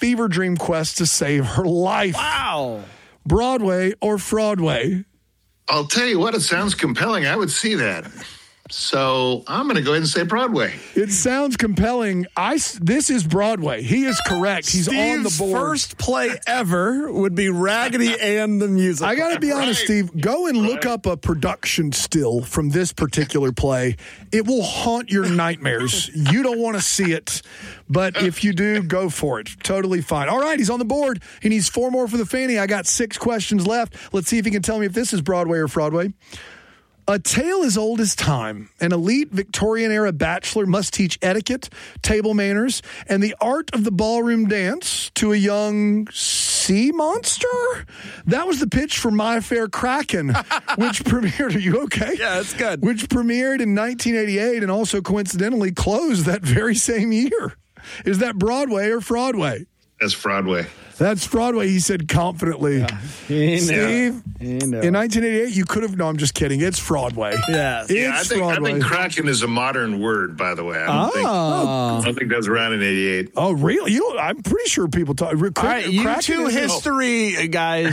fever dream quest to save her life. Wow. Broadway or Fraudway? I'll tell you what, it sounds compelling. I would see that. So I'm going to go ahead and say Broadway. It sounds compelling. This is Broadway. He is correct. He's on the board. First play ever would be Raggedy Ann the Musical. I got to be honest, Steve. Go and look up a production still from this particular play. It will haunt your nightmares. You don't want to see it. But if you do, go for it. Totally fine. All right, he's on the board. He needs 4 more for the Fanny. I got 6 questions left. Let's see if he can tell me if this is Broadway or Fraudway. A tale as old as time, an elite Victorian-era bachelor must teach etiquette, table manners, and the art of the ballroom dance to a young sea monster? That was the pitch for My Fair Kraken, which premiered, are you okay? Yeah, that's good. Which premiered in 1988 and also coincidentally closed that very same year. Is that Broadway or Fraudway? That's Fraudway. That's Fraudway, he said confidently. Yeah. Steve, in 1988, you could have... No, I'm just kidding. It's Fraudway. Yeah. I think Kraken is a modern word, by the way. I don't think that was around in 88. Oh, really? I'm pretty sure people talk... All right, you Kraken two history guys.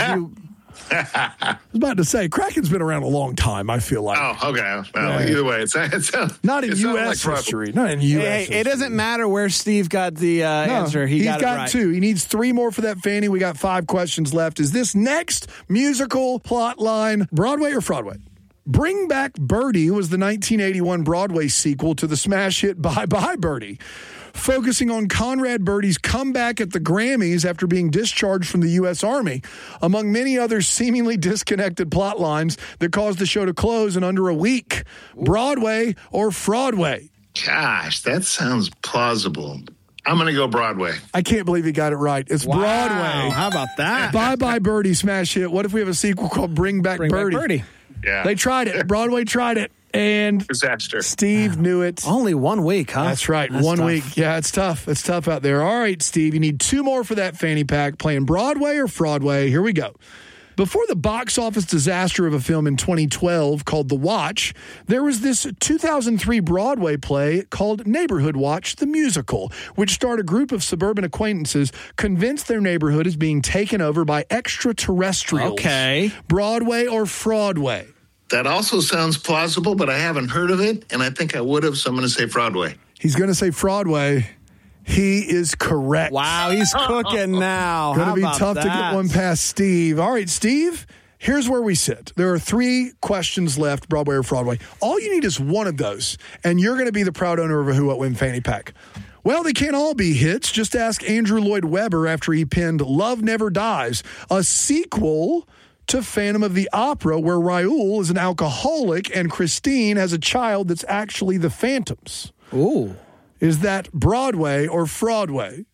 I was about to say, Kraken's been around a long time, I feel like. Oh, okay. Well, either way, it's not in U.S. history. Not in U.S. history. It doesn't matter where Steve got the answer. He's got it right. 2. He needs 3 more for that Fanny. We got 5 questions left. Is this next musical plot line Broadway or Fraudway? Bring Back Birdie was the 1981 Broadway sequel to the smash hit Bye Bye Birdie, focusing on Conrad Birdie's comeback at the Grammys after being discharged from the U.S. Army, among many other seemingly disconnected plot lines that caused the show to close in under a week. Broadway or Fraudway? Gosh, that sounds plausible. I'm going to go Broadway. I can't believe he got it right. It's Broadway. How about that? Bye Bye Birdie smash hit. What if we have a sequel called Bring Back Birdie? Yeah. They tried it. Broadway tried it. And disaster. Steve knew it. Only 1 week, huh? That's right. That's 1 week. Yeah, it's tough. It's tough out there. All right, Steve, you need 2 more for that fanny pack. Playing Broadway or Fraudway? Here we go. Before the box office disaster of a film in 2012 called The Watch, there was this 2003 Broadway play called Neighborhood Watch, the Musical, which starred a group of suburban acquaintances convinced their neighborhood is being taken over by extraterrestrials. Okay. Broadway or Fraudway? That also sounds plausible, but I haven't heard of it, and I think I would have, so I'm going to say Fraudway. He's going to say Fraudway. He is correct. Wow, he's cooking now. Going to be tough to get one past Steve. All right, Steve, here's where we sit. There are 3 questions left, Broadway or Fraudway. All you need is one of those, and you're going to be the proud owner of a Who What Win fanny pack. Well, they can't all be hits. Just ask Andrew Lloyd Webber after he penned Love Never Dies, a sequel to Phantom of the Opera, where Raoul is an alcoholic and Christine has a child that's actually the Phantoms. Ooh. Is that Broadway or Fraudway?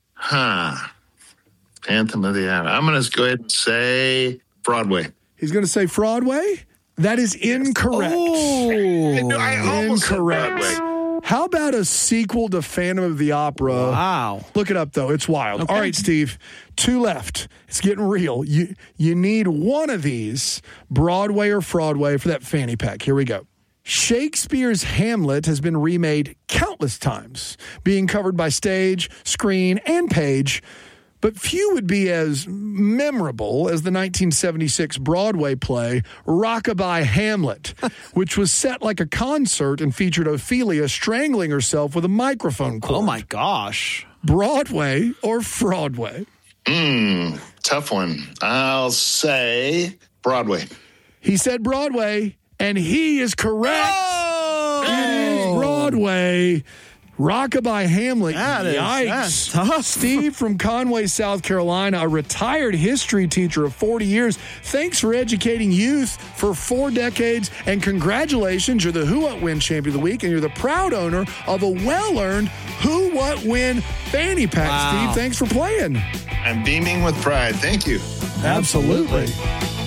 Phantom of the Opera. I'm going to go ahead and say Broadway. He's going to say Fraudway? That is incorrect. Oh, I almost said incorrect. Broadway. How about a sequel to Phantom of the Opera? Wow. Look it up, though. It's wild. Okay. All right, Steve. 2 left. It's getting real. You need one of these, Broadway or Fraudway, for that fanny pack. Here we go. Shakespeare's Hamlet has been remade countless times, being covered by stage, screen, and page, but few would be as memorable as the 1976 Broadway play Rockabye Hamlet, which was set like a concert and featured Ophelia strangling herself with a microphone cord. Oh, my gosh. Broadway or Fraudway? Tough one. I'll say Broadway. He said Broadway, and he is correct. Oh! It is Broadway. Rockabye Hamlet. That's Yikes. tough. Steve from Conway, South Carolina, a retired history teacher of 40 years. Thanks for educating youth for 4 decades, and congratulations. You're the Who What Win Champion of the Week, and you're the proud owner of a well-earned Who What Win fanny pack. Wow. Steve, thanks for playing. I'm beaming with pride. Thank you. Absolutely.